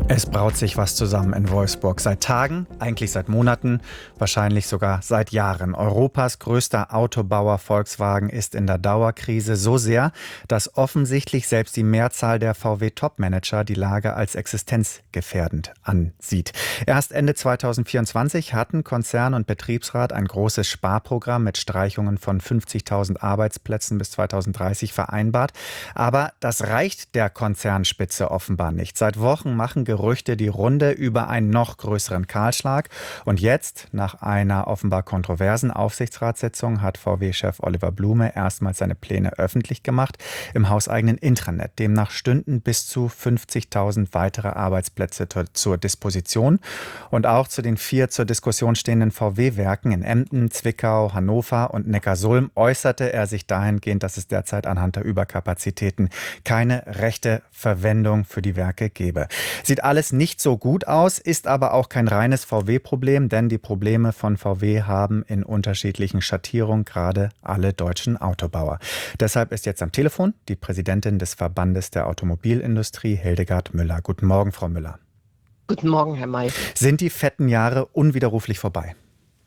Es braut sich was zusammen in Wolfsburg. Seit Tagen, eigentlich seit Monaten, wahrscheinlich sogar seit Jahren. Europas größter Autobauer Volkswagen ist in der Dauerkrise so sehr, dass offensichtlich selbst die Mehrzahl der VW-Top-Manager die Lage als existenzgefährdend ansieht. Erst Ende 2024 hatten Konzern und Betriebsrat ein großes Sparprogramm mit Streichungen von 50.000 Arbeitsplätzen bis 2030 vereinbart. Aber das reicht der Konzernspitze offenbar nicht. Seit Wochen machen Gerüchte die Runde über einen noch größeren Kahlschlag. Und jetzt, nach einer offenbar kontroversen Aufsichtsratssitzung, hat VW-Chef Oliver Blume erstmals seine Pläne öffentlich gemacht im hauseigenen Intranet. Demnach stünden bis zu 50.000 weitere Arbeitsplätze zur Disposition. Und auch zu den 4 zur Diskussion stehenden VW-Werken in Emden, Zwickau, Hannover und Neckarsulm äußerte er sich dahingehend, dass es derzeit anhand der Überkapazitäten keine rechte Verwendung für die Werke gebe. Sieht alles nicht so gut aus, ist aber auch kein reines VW-Problem, denn die Probleme von VW haben in unterschiedlichen Schattierungen gerade alle deutschen Autobauer. Deshalb ist jetzt am Telefon die Präsidentin des Verbandes der Automobilindustrie, Hildegard Müller. Guten Morgen, Frau Müller. Guten Morgen, Herr May. Sind die fetten Jahre unwiderruflich vorbei?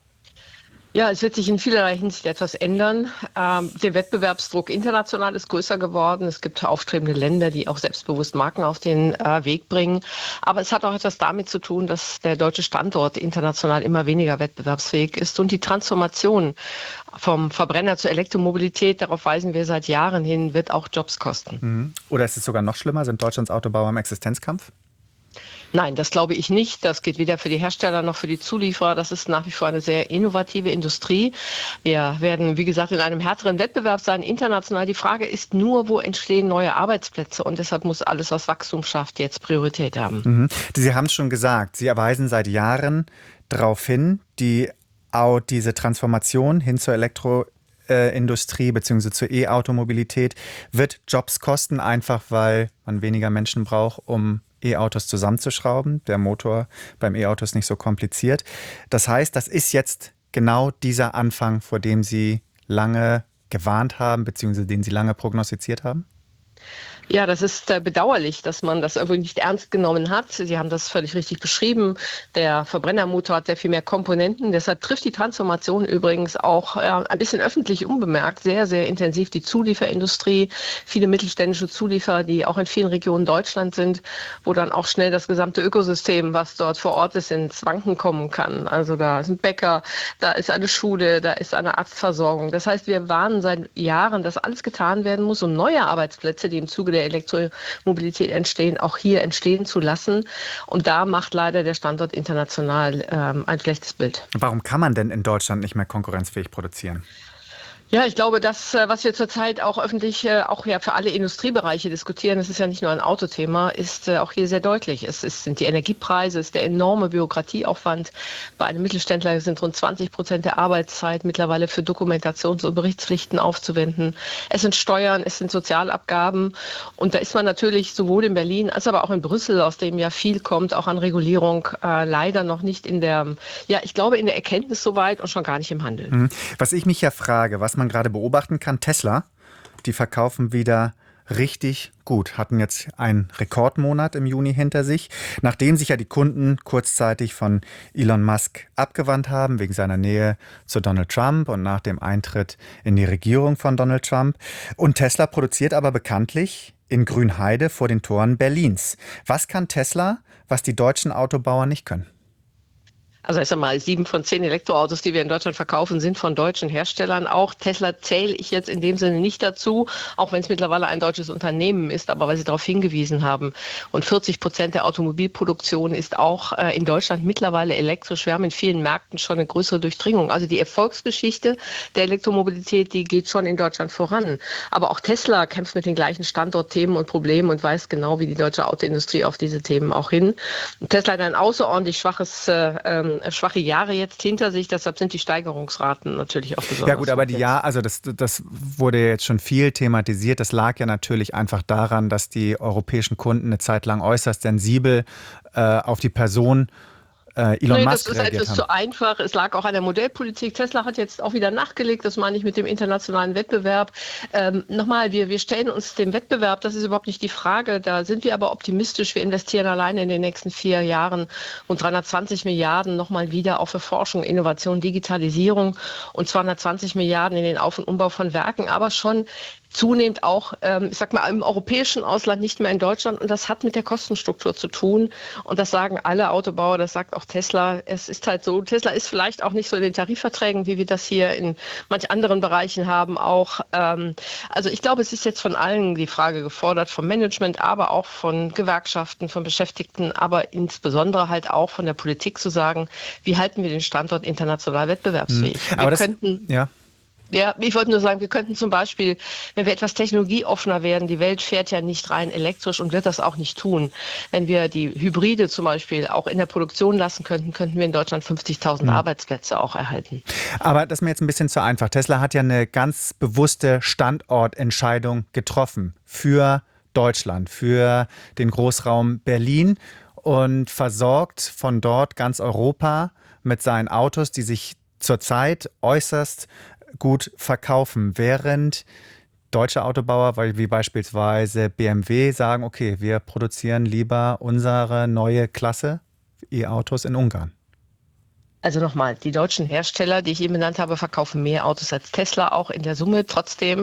Ja, es wird sich in vielerlei Hinsicht etwas ändern. Der Wettbewerbsdruck international ist größer geworden. Es gibt aufstrebende Länder, die auch selbstbewusst Marken auf den Weg bringen. Aber es hat auch etwas damit zu tun, dass der deutsche Standort international immer weniger wettbewerbsfähig ist. Und die Transformation vom Verbrenner zur Elektromobilität, darauf weisen wir seit Jahren hin, wird auch Jobs kosten. Oder ist es sogar noch schlimmer? Sind Deutschlands Autobauer im Existenzkampf? Nein, das glaube ich nicht. Das geht weder für die Hersteller noch für die Zulieferer. Das ist nach wie vor eine sehr innovative Industrie. Wir werden, wie gesagt, in einem härteren Wettbewerb sein, international. Die Frage ist nur, wo entstehen neue Arbeitsplätze? Und deshalb muss alles, was Wachstum schafft, jetzt Priorität haben. Sie haben es schon gesagt, Sie weisen seit Jahren darauf hin, diese Transformation hin zur Elektroindustrie bzw. zur E-Automobilität wird Jobs kosten, einfach weil man weniger Menschen braucht, um E-Autos zusammenzuschrauben. Der Motor beim E-Auto ist nicht so kompliziert. Das heißt, das ist jetzt genau dieser Anfang, vor dem Sie lange gewarnt haben, beziehungsweise den Sie lange prognostiziert haben? Ja, das ist bedauerlich, dass man das irgendwie nicht ernst genommen hat. Sie haben das völlig richtig beschrieben. Der Verbrennermotor hat sehr viel mehr Komponenten. Deshalb trifft die Transformation übrigens auch ein bisschen öffentlich unbemerkt sehr, sehr intensiv die Zulieferindustrie. Viele mittelständische Zulieferer, die auch in vielen Regionen Deutschlands sind, wo dann auch schnell das gesamte Ökosystem, was dort vor Ort ist, ins Wanken kommen kann. Also da ist ein Bäcker, da ist eine Schule, da ist eine Arztversorgung. Das heißt, wir warnen seit Jahren, dass alles getan werden muss, um neue Arbeitsplätze, die im Zuge der Elektromobilität entstehen, auch hier entstehen zu lassen. Und da macht leider der Standort international ein schlechtes Bild. Warum kann man denn in Deutschland nicht mehr konkurrenzfähig produzieren? Ja, ich glaube, das, was wir zurzeit auch öffentlich, auch ja für alle Industriebereiche diskutieren, das ist ja nicht nur ein Autothema, ist auch hier sehr deutlich. Sind die Energiepreise, es ist der enorme Bürokratieaufwand. Bei einem Mittelständler sind rund 20% der Arbeitszeit mittlerweile für Dokumentations- und Berichtspflichten aufzuwenden. Es sind Steuern, es sind Sozialabgaben. Und da ist man natürlich sowohl in Berlin als aber auch in Brüssel, aus dem ja viel kommt, auch an Regulierung, leider noch nicht in der, ja, ich glaube, in der Erkenntnis soweit und schon gar nicht im Handeln. Was ich mich ja frage, was man gerade beobachten kann, Tesla, die verkaufen wieder richtig gut, hatten jetzt einen Rekordmonat im Juni hinter sich, nachdem sich ja die Kunden kurzzeitig von Elon Musk abgewandt haben, wegen seiner Nähe zu Donald Trump und nach dem Eintritt in die Regierung von Donald Trump. Und Tesla produziert aber bekanntlich in Grünheide vor den Toren Berlins. Was kann Tesla, was die deutschen Autobauer nicht können? Also erst einmal 7 von 10 Elektroautos, die wir in Deutschland verkaufen, sind von deutschen Herstellern. Auch Tesla zähle ich jetzt in dem Sinne nicht dazu, auch wenn es mittlerweile ein deutsches Unternehmen ist, aber weil Sie darauf hingewiesen haben. Und 40% der Automobilproduktion ist auch in Deutschland mittlerweile elektrisch. Wir haben in vielen Märkten schon eine größere Durchdringung. Also die Erfolgsgeschichte der Elektromobilität, die geht schon in Deutschland voran. Aber auch Tesla kämpft mit den gleichen Standortthemen und Problemen und weiß genau, wie die deutsche Autoindustrie auf diese Themen auch hin. Und Tesla hat ein außerordentlich schwache Jahre jetzt hinter sich, deshalb sind die Steigerungsraten natürlich auch besonders. Ja gut, aber das wurde jetzt schon viel thematisiert. Das lag ja natürlich einfach daran, dass die europäischen Kunden eine Zeit lang äußerst sensibel auf die Person Elon Nee, das Musk ist reagiert etwas haben. zu einfach. Es lag auch an der Modellpolitik. Tesla hat jetzt auch wieder nachgelegt. Das meine ich mit dem internationalen Wettbewerb. Nochmal, wir stellen uns dem Wettbewerb, das ist überhaupt nicht die Frage. Da sind wir aber optimistisch. Wir investieren alleine in den nächsten 4 Jahren rund 320 Milliarden nochmal wieder auch für Forschung, Innovation, Digitalisierung und 220 Milliarden in den Auf- und Umbau von Werken, aber schon zunehmend auch, ich sag mal, im europäischen Ausland, nicht mehr in Deutschland. Und das hat mit der Kostenstruktur zu tun. Und das sagen alle Autobauer, das sagt auch Tesla. Es ist halt so, Tesla ist vielleicht auch nicht so in den Tarifverträgen, wie wir das hier in manch anderen Bereichen haben auch. Also ich glaube, es ist jetzt von allen die Frage gefordert, vom Management, aber auch von Gewerkschaften, von Beschäftigten, aber insbesondere halt auch von der Politik zu sagen, wie halten wir den Standort international wettbewerbsfähig? Wir Aber das, könnten ja. ja, ich wollte nur sagen, wir könnten zum Beispiel, wenn wir etwas technologieoffener werden, die Welt fährt ja nicht rein elektrisch und wird das auch nicht tun. Wenn wir die Hybride zum Beispiel auch in der Produktion lassen könnten, könnten wir in Deutschland 50.000 Arbeitsplätze auch erhalten. Aber das ist mir jetzt ein bisschen zu einfach. Tesla hat ja eine ganz bewusste Standortentscheidung getroffen für Deutschland, für den Großraum Berlin und versorgt von dort ganz Europa mit seinen Autos, die sich zurzeit äußerst gut verkaufen, während deutsche Autobauer, wie beispielsweise BMW, sagen, okay, wir produzieren lieber unsere neue Klasse E-Autos in Ungarn. Also nochmal, die deutschen Hersteller, die ich eben benannt habe, verkaufen mehr Autos als Tesla, auch in der Summe. Trotzdem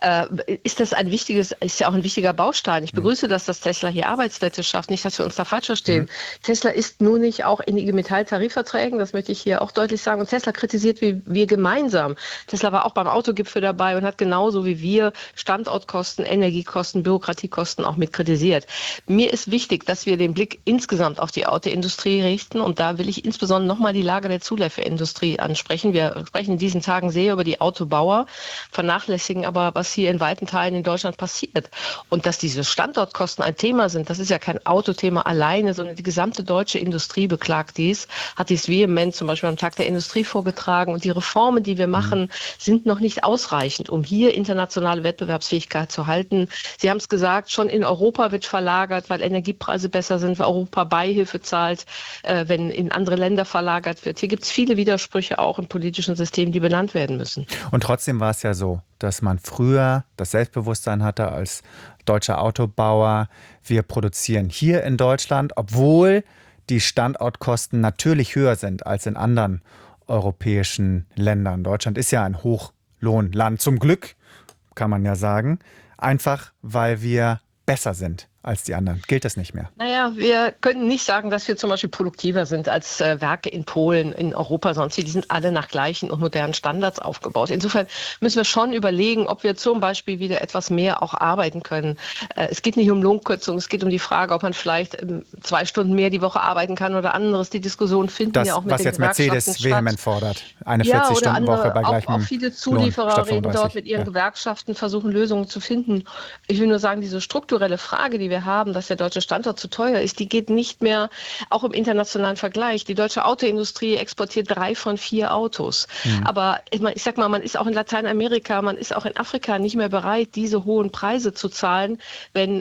ist das ist ja auch ein wichtiger Baustein. Ich begrüße, dass das Tesla hier Arbeitsplätze schafft, nicht, dass wir uns da falsch verstehen. Tesla ist nur nicht auch in IG Metall-Tarifverträgen, das möchte ich hier auch deutlich sagen. Und Tesla kritisiert wie wir gemeinsam. Tesla war auch beim Autogipfel dabei und hat genauso wie wir Standortkosten, Energiekosten, Bürokratiekosten auch mit kritisiert. Mir ist wichtig, dass wir den Blick insgesamt auf die Autoindustrie richten und da will ich insbesondere nochmal die Lage der Zulieferindustrie ansprechen. Wir sprechen in diesen Tagen sehr über die Autobauer, vernachlässigen aber, was hier in weiten Teilen in Deutschland passiert. Und dass diese Standortkosten ein Thema sind, das ist ja kein Autothema alleine, sondern die gesamte deutsche Industrie beklagt dies, hat dies vehement zum Beispiel am Tag der Industrie vorgetragen. Und die Reformen, die wir machen, sind noch nicht ausreichend, um hier internationale Wettbewerbsfähigkeit zu halten. Sie haben es gesagt, schon in Europa wird verlagert, weil Energiepreise besser sind, weil Europa Beihilfe zahlt, wenn in andere Länder verlagert wird. Hier gibt es viele Widersprüche auch im politischen System, die benannt werden müssen. Und trotzdem war es ja so, dass man früher das Selbstbewusstsein hatte als deutscher Autobauer, wir produzieren hier in Deutschland, obwohl die Standortkosten natürlich höher sind als in anderen europäischen Ländern. Deutschland ist ja ein Hochlohnland, zum Glück, kann man ja sagen, einfach weil wir besser sind als die anderen. Gilt das nicht mehr? Naja, wir können nicht sagen, dass wir zum Beispiel produktiver sind als Werke in Polen, in Europa, sonst die sind alle nach gleichen und modernen Standards aufgebaut. Insofern müssen wir schon überlegen, ob wir zum Beispiel wieder etwas mehr auch arbeiten können. Es geht nicht um Lohnkürzung, es geht um die Frage, ob man vielleicht 2 Stunden mehr die Woche arbeiten kann oder anderes. Die Diskussion finden das, ja auch mit was den jetzt Gewerkschaften Mercedes statt. vehement fordert. Eine Ja, oder 40-Stunden-Woche bei andere, gleichem auch viele Lohn Zulieferer statt reden 35. dort mit ihren Ja. Gewerkschaften, versuchen Lösungen zu finden. Ich will nur sagen, diese strukturelle Frage, die wir haben, dass der deutsche Standort zu teuer ist, die geht nicht mehr, auch im internationalen Vergleich. Die deutsche Autoindustrie exportiert 3 von 4 Autos. Aber ich sag mal, man ist auch in Lateinamerika, man ist auch in Afrika nicht mehr bereit, diese hohen Preise zu zahlen, wenn,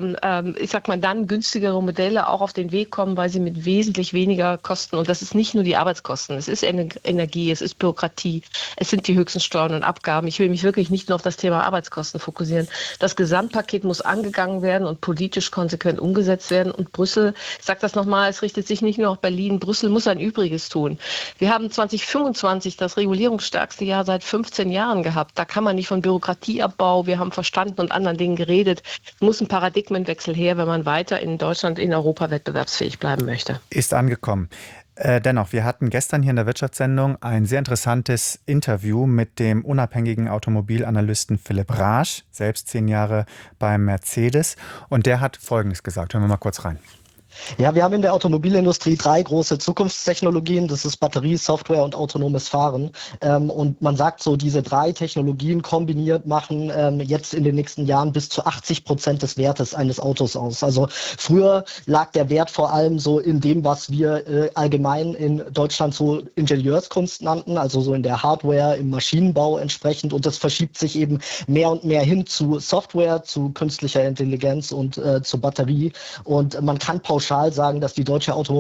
ich sag mal, dann günstigere Modelle auch auf den Weg kommen, weil sie mit wesentlich weniger kosten. Und das ist nicht nur die Arbeitskosten, es ist Energie, es ist Bürokratie, es sind die höchsten Steuern und Abgaben. Ich will mich wirklich nicht nur auf das Thema Arbeitskosten fokussieren. Das Gesamtpaket muss angegangen werden und politisch konsequent umgesetzt werden. Und Brüssel, ich sage das nochmal, es richtet sich nicht nur auf Berlin, Brüssel muss ein Übriges tun. Wir haben 2025 das regulierungsstärkste Jahr seit 15 Jahren gehabt. Da kann man nicht von Bürokratieabbau, wir haben verstanden und anderen Dingen geredet. Es muss ein Paradigmenwechsel her, wenn man weiter in Deutschland, in Europa wettbewerbsfähig bleiben möchte. Ist angekommen. Dennoch, wir hatten gestern hier in der Wirtschaftssendung ein sehr interessantes Interview mit dem unabhängigen Automobilanalysten Philipp Raasch, selbst 10 Jahre beim Mercedes. Und der hat Folgendes gesagt. Hören wir mal kurz rein. Ja, wir haben in der Automobilindustrie 3 große Zukunftstechnologien. Das ist Batterie, Software und autonomes Fahren. Und man sagt so, diese 3 Technologien kombiniert machen jetzt in den nächsten Jahren bis zu 80% des Wertes eines Autos aus. Also früher lag der Wert vor allem so in dem, was wir allgemein in Deutschland so Ingenieurskunst nannten, also so in der Hardware, im Maschinenbau entsprechend. Und das verschiebt sich eben mehr und mehr hin zu Software, zu künstlicher Intelligenz und zur Batterie. Und man kann pauschal sagen, dass die deutsche Automobilindustrie